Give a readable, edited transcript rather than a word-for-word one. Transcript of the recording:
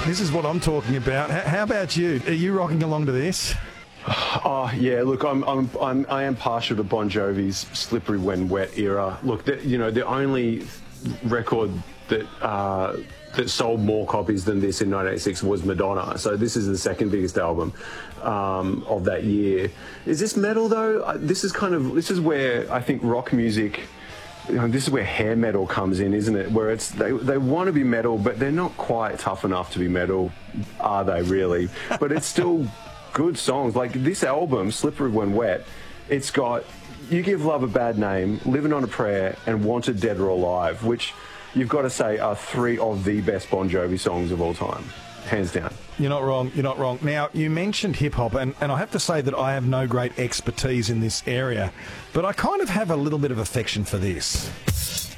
This is what I'm talking about. How about you? Are you rocking along to this? Oh yeah, look, I am partial to Bon Jovi's "Slippery When Wet" era. Look, the only record that sold more copies than this in 1986 was Madonna. So this is the second biggest album of that year. Is this metal though? This is where I think rock music. This is where hair metal comes in, isn't it? Where they want to be metal, but they're not quite tough enough to be metal, are they really? But it's still good songs. Like this album, Slippery When Wet, it's got You Give Love a Bad Name, Living on a Prayer, and Wanted Dead or Alive, which you've got to say are three of the best Bon Jovi songs of all time. Hands down. You're not wrong. You're not wrong. Now, you mentioned hip-hop, and I have to say that I have no great expertise in this area, but I kind of have a little bit of affection for this.